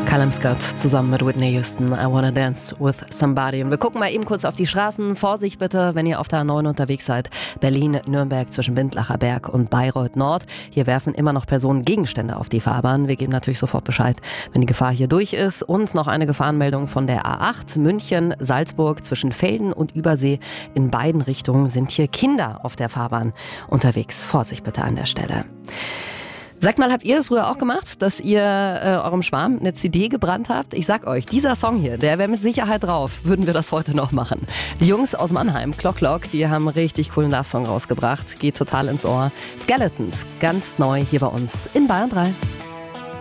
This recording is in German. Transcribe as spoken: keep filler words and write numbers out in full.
Callum Scott zusammen mit Whitney Houston, I Wanna Dance with Somebody. Und wir gucken mal eben kurz auf die Straßen. Vorsicht bitte, wenn ihr auf der A neun unterwegs seid. Berlin, Nürnberg zwischen Windlacher Berg und Bayreuth Nord. Hier werfen immer noch Personen Gegenstände auf die Fahrbahn. Wir geben natürlich sofort Bescheid, wenn die Gefahr hier durch ist. Und noch eine Gefahrenmeldung von der A acht. München, Salzburg zwischen Velden und Übersee. In beiden Richtungen sind hier Kinder auf der Fahrbahn unterwegs. Vorsicht bitte an der Stelle. Sagt mal, habt ihr das früher auch gemacht, dass ihr äh, eurem Schwarm eine C D gebrannt habt? Ich sag euch, dieser Song hier, der wäre mit Sicherheit drauf, würden wir das heute noch machen. Die Jungs aus Mannheim, Clock Clock, die haben einen richtig coolen Love-Song rausgebracht, geht total ins Ohr. Skeletons, ganz neu hier bei uns in Bayern drei.